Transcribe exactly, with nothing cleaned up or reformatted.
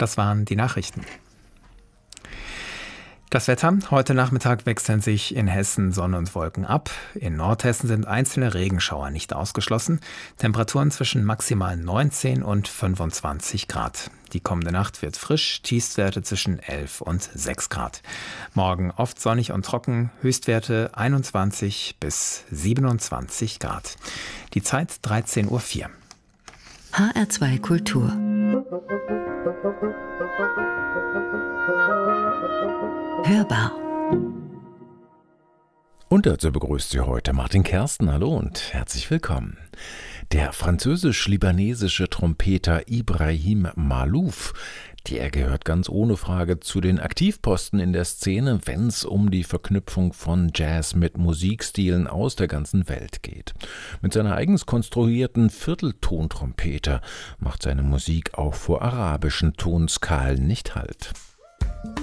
Das waren die Nachrichten. Das Wetter. Heute Nachmittag wechseln sich in Hessen Sonne und Wolken ab. In Nordhessen sind einzelne Regenschauer nicht ausgeschlossen. Temperaturen zwischen maximal neunzehn und fünfundzwanzig Grad. Die kommende Nacht wird frisch, Tiefstwerte zwischen elf und sechs Grad. Morgen oft sonnig und trocken, Höchstwerte einundzwanzig bis siebenundzwanzig Grad. Die Zeit dreizehn Uhr vier. H R zwei Kultur. Hörbar. Und dazu begrüßt Sie heute Martin Kersten. Hallo und herzlich willkommen. Der französisch-libanesische Trompeter Ibrahim Maalouf, der gehört ganz ohne Frage zu den Aktivposten in der Szene, wenn es um die Verknüpfung von Jazz mit Musikstilen aus der ganzen Welt geht. Mit seiner eigens konstruierten Vierteltontrompete macht seine Musik auch vor arabischen Tonskalen nicht Halt.